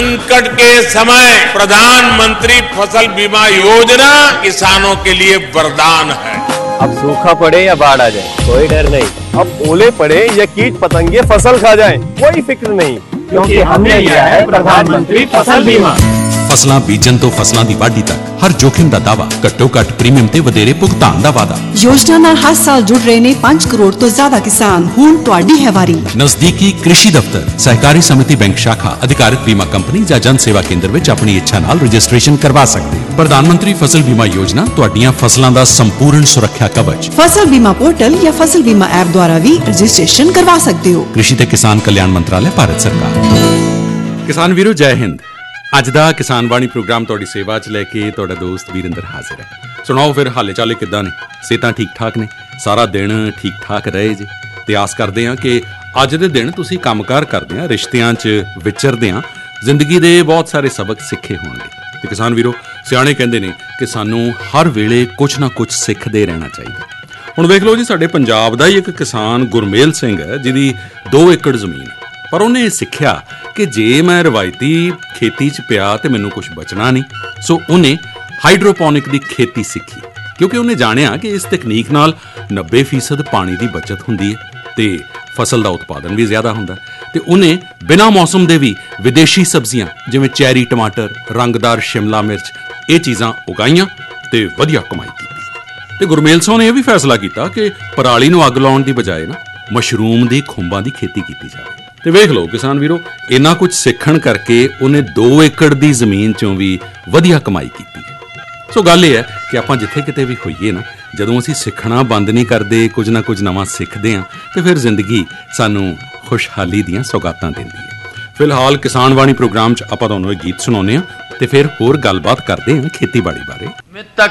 संकट के समय प्रधानमंत्री फसल बीमा योजना किसानों के लिए वरदान है। अब सूखा पड़े या बाढ़ आ जाए कोई डर नहीं, अब ओले पड़े या कीट पतंगे फसल खा जाए कोई फिक्र नहीं, क्योंकि हमने लिया है प्रधानमंत्री फसल बीमा। फसलां बीजन तो फसलां दी वाढी तक हर जोखिम दा दावा, घट्टो घट प्रीमियम ते वधेरे भुगतान दा वादा। योजना नाल हर साल जुड़ रहे ने 5 करोड़ तो ज्यादा किसान। हुण तुहाडी है वारी। नजदीकी कृषि दफ्तर, सहकारी समिति बैंक शाखा, अधिकारित बीमा कंपनी या जन सेवा केंद्र विच अपनी इच्छा नाल रजिस्ट्रेशन करवा सकते हो। प्रधानमंत्री फसल बीमा योजना तुहाडीआं फसलां दा संपूर्ण सुरक्षा कवच। फसल बीमा पोर्टल या फसल बीमा ऐप द्वारा भी रजिस्ट्रेशन करवा सकते हो। कृषि ते किसान कल्याण मंत्रालय, भारत सरकार। किसान वीरो जय हिंद। ਅੱਜ ਦਾ ਕਿਸਾਨ ਬਾਣੀ ਪ੍ਰੋਗਰਾਮ ਤੁਹਾਡੀ ਸੇਵਾ 'ਚ ਲੈ ਕੇ ਤੁਹਾਡਾ ਦੋਸਤ ਵੀਰਿੰਦਰ ਹਾਜ਼ਰ ਹੈ। ਸੁਣਾਓ ਫਿਰ ਹਾਲੇ ਚਾਲੇ ਕਿੱਦਾਂ ਨੇ? ਸਿਹਤਾਂ ਠੀਕ ਠਾਕ ਨੇ? ਸਾਰਾ ਦਿਨ ਠੀਕ ਠਾਕ ਰਹੇ ਜੀ? ਤੇ ਆਸ ਕਰਦੇ ਹਾਂ ਕਿ ਅੱਜ ਦੇ ਦਿਨ ਤੁਸੀਂ ਕੰਮਕਾਰ ਕਰਦੇ ਆ, ਰਿਸ਼ਤਿਆਂ 'ਚ ਵਿਚਰਦੇ ਆ, ਜ਼ਿੰਦਗੀ ਦੇ ਬਹੁਤ ਸਾਰੇ ਸਬਕ ਸਿੱਖੇ ਹੋਣਗੇ। ਤੇ ਕਿਸਾਨ ਵੀਰੋ, ਸਿਆਣੇ ਕਹਿੰਦੇ ਨੇ ਕਿ ਸਾਨੂੰ ਹਰ ਵੇਲੇ ਕੁਝ ਨਾ ਕੁਝ ਸਿੱਖਦੇ ਰਹਿਣਾ ਚਾਹੀਦਾ। ਹੁਣ ਵੇਖ ਲਓ ਜੀ, ਸਾਡੇ ਪੰਜਾਬ ਦਾ ਹੀ ਇੱਕ ਕਿਸਾਨ ਗੁਰਮੇਲ ਸਿੰਘ ਹੈ, ਜਿਹਦੀ 2 ਏਕੜ ਜ਼ਮੀਨ ਹੈ, ਪਰ ਉਹਨੇ ਇਹ ਸਿੱਖਿਆ ਕਿ ਜੇ ਮੈਂ ਰਵਾਇਤੀ ਖੇਤੀ 'ਚ ਪਿਆ ਤੇ ਮੈਨੂੰ ਕੁਝ ਬਚਣਾ ਨਹੀਂ, ਸੋ ਉਹਨੇ ਹਾਈਡਰੋਪੋਨਿਕ ਦੀ ਖੇਤੀ ਸਿੱਖੀ, ਕਿਉਂਕਿ ਉਹਨੇ ਜਾਣਿਆ ਕਿ ਇਸ ਤਕਨੀਕ ਨਾਲ 90% ਪਾਣੀ ਦੀ ਬਚਤ ਹੁੰਦੀ ਹੈ ਤੇ ਫਸਲ ਦਾ ਉਤਪਾਦਨ ਵੀ ਜ਼ਿਆਦਾ ਹੁੰਦਾ। ਤੇ ਉਹਨੇ ਬਿਨਾਂ ਮੌਸਮ ਦੇ ਵੀ ਵਿਦੇਸ਼ੀ ਸਬਜ਼ੀਆਂ ਜਿਵੇਂ ਚੈਰੀ ਟਮਾਟਰ, ਰੰਗਦਾਰ ਸ਼ਿਮਲਾ ਮਿਰਚ, ਇਹ ਚੀਜ਼ਾਂ ਉਗਾਈਆਂ ਤੇ ਵਧੀਆ ਕਮਾਈ ਕੀਤੀ। ਤੇ ਗੁਰਮੇਲ ਸਿੰਘ ਨੇ ਇਹ ਵੀ ਫੈਸਲਾ ਕੀਤਾ ਕਿ ਪਰਾਲੀ ਨੂੰ ਅੱਗ ਲਾਉਣ ਦੀ ਬਜਾਏ ਨਾ ਮਸ਼ਰੂਮ ਦੀ ਖੁੰਬਾਂ ਦੀ ਖੇਤੀ ਕੀਤੀ ਜਾਵੇ। ਤੇ ਵੇਖ ਲਓ ਕਿਸਾਨ ਵੀਰੋ, ਇੰਨਾ ਕੁਝ ਸਿੱਖਣ ਕਰਕੇ ਉਹਨੇ 2 ਏਕੜ ਦੀ ਜ਼ਮੀਨ 'ਚੋਂ ਵੀ ਵਧੀਆ ਕਮਾਈ ਕੀਤੀ। ਸੋ ਗੱਲ ਇਹ ਹੈ ਕਿ ਆਪਾਂ ਜਿੱਥੇ ਕਿਤੇ ਵੀ ਹੋਈਏ ਨਾ, ਜਦੋਂ ਅਸੀਂ ਸਿੱਖਣਾ ਬੰਦ ਨਹੀਂ ਕਰਦੇ, ਕੁਝ ਨਾ ਕੁਝ ਨਵਾਂ ਸਿੱਖਦੇ ਹਾਂ, ਤੇ ਫਿਰ ਜ਼ਿੰਦਗੀ ਸਾਨੂੰ ਖੁਸ਼ਹਾਲੀ ਦੀਆਂ ਸੌਗਾਤਾਂ ਦਿੰਦੀ ਹੈ। ਫਿਲਹਾਲ ਕਿਸਾਨ ਬਾਣੀ ਪ੍ਰੋਗਰਾਮ 'ਚ ਆਪਾਂ ਤੁਹਾਨੂੰ ਇਹ ਗੀਤ ਸੁਣਾਉਂਦੇ ਹਾਂ ਤੇ ਫਿਰ ਹੋਰ ਗੱਲਬਾਤ ਕਰਦੇ ਹਾਂ ਖੇਤੀਬਾੜੀ ਬਾਰੇ।